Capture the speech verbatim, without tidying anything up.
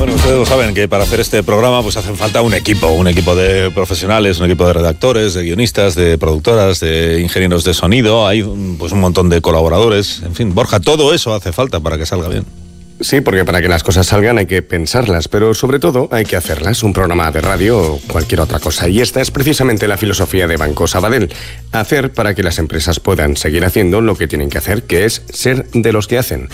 Bueno, ustedes lo saben que para hacer este programa pues hace falta un equipo, un equipo de profesionales, un equipo de redactores, de guionistas, de productoras, de ingenieros de sonido, hay pues un montón de colaboradores, en fin, Borja, todo eso hace falta para que salga bien. Sí, porque para que las cosas salgan hay que pensarlas, pero sobre todo hay que hacerlas, un programa de radio o cualquier otra cosa. Y esta es precisamente la filosofía de Banco Sabadell, hacer para que las empresas puedan seguir haciendo lo que tienen que hacer, que es ser de los que hacen.